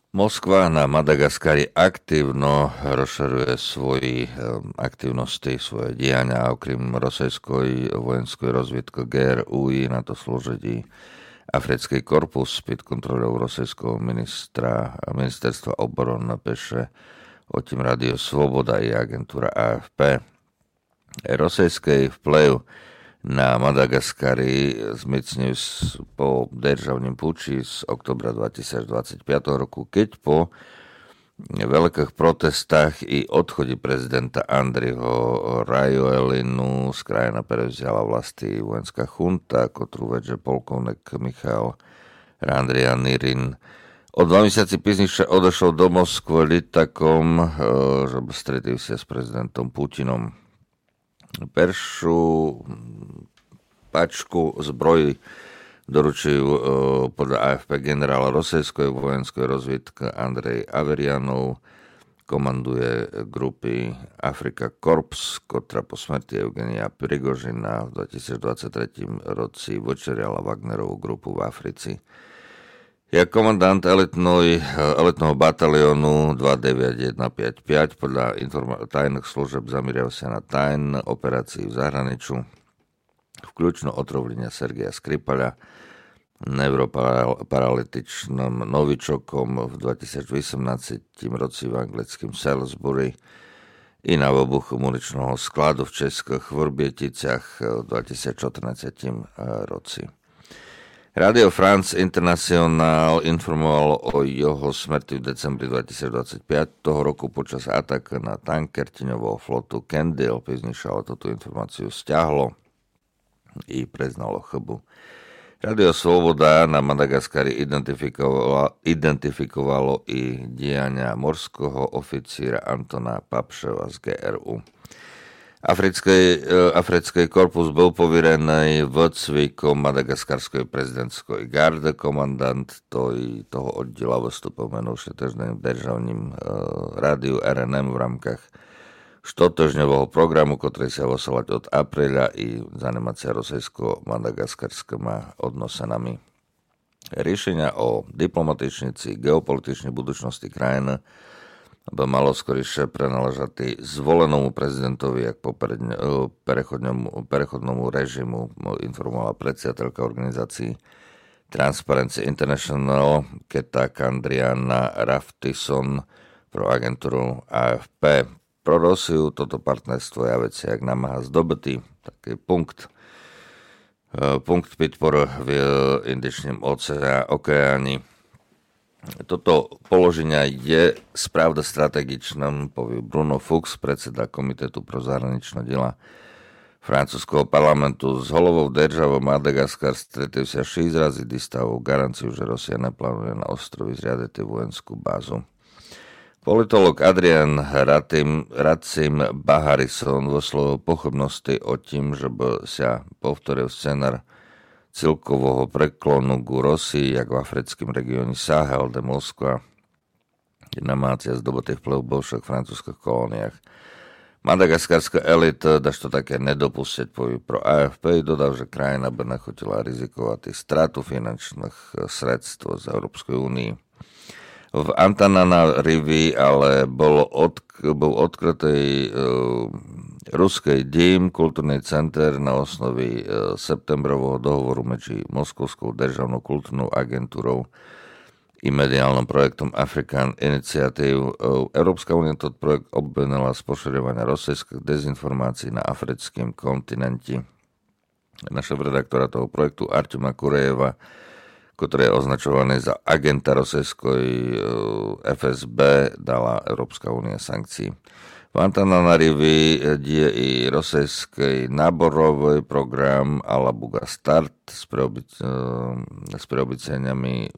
Moskva na Madagaskari aktívno rozširuje svoje diania, okrem rosejskoj vojenskoj rozviedky GRUI, na to slúži Africký korpus pod kontrolou rosejského ministerstva obrany píše o tým Radio Svoboda i agentúra AFP. Rosejský vplyv na Madagaskari zmocnil po državním puči z oktobra 2025 roku, keď po veľkých protestách i odchode prezidenta Andriho Rajoelinu z krajina prevzala vlasti vojenská chunta, ktorú vedže polkovník Michal Randrianirin. O 2 mesiaci písnejšie odošol do Moskvy litakom, že stretol sa s prezidentom Putinom. Peršiu pačku zbroji doručujú podľa AFP generál rosejskej vojenskej rozviedky Andrej Averianov, komanduje grupy Afrika Korps, ktorá po smrti Eugenia Prigožina v 2023 roci vočeriala Wagnerovú grupu v Africi. Je komandant elitného batalionu 29155, podľa tajných služeb zameriava sa na tajné operácie v zahraničiu, vključno otrovlenia Sergeja Skripala, neuroparalytičným novičokom v 2018 roci v anglickém Salisbury i na výbuchu muničného skladu v Českých Vrběticách v 2014 roci. Radio France International informovalo o jeho smrti v decembri 2025 toho roku počas ataku na tanker tíňového flotu Kendall. Písnejšie ale túto informáciu stiahlo i priznalo chybu. Radio Svoboda na Madagaskari identifikovalo i diania morského oficíra Antona Papševa z GRU. Africký korpus bol poverený výcvikom Madagaskarskej prezidentskej gardy. Komandant toho oddiela vystupil menovšie tiežným državním rádiu RNM v rámkach štotožňového programu, ktorý sa vysielať od apríla i zanimácia rosejsko-madagaskarskými odnosenami. Riešenia o diplomatičnici geopolitičnej budúcnosti krajiny by malo skorišie prenáležať zvolenému prezidentovi, jak po prechodnému režimu informovala predsiateľka organizácií Transparency International Keta Kandriana Raftison pro agentúru AFP. Pro Rosiu toto partnerstvo je veci, jak namáha zdobitý taký punkt podporu v Indičnom okeáni. Toto položenie je spravda strategičným, povie Bruno Fuchs, predseda Komitetu pro zahraničné diela francúzského parlamentu. S hlavou državou Madagaskar stretli sa 6 razy distavou garanciu, že Rusia neplánuje na ostrovi zriadiť vojenskú bázu. Politolog Adrian Racim Baharison vyslovil pochybnosti o tým, že by sa povtoril scenár celkového preklonu k Rosii, jak v africkém regióne Sahel, de Moskva je namácia zdobitý vplyv v bivších francúzských kolóniách. Madagaskarská elita daž to také nedopustiť, povie pro AFP, dodal, že krajina by nechutila rizikovať stratu finančných sredstv z Európskej únie. V Antananarivi ale bol odkrytý Ruský dým, kultúrny center na osnovi septembrového dohovoru medzi Moskovskou državnou kultúrnou agentúrou i mediálnym projektom African Initiative. Európska únia tento projekt obvinila z pošerovania rosijských dezinformácií na africkém kontinente. Naša redaktora toho projektu Artema Kurejeva, ktorý je označovaný za agenta rosijskej FSB, dala Európska únia sankcií. V Antananarivi je i rosijský náborový program Alabuga Start s preobyceniami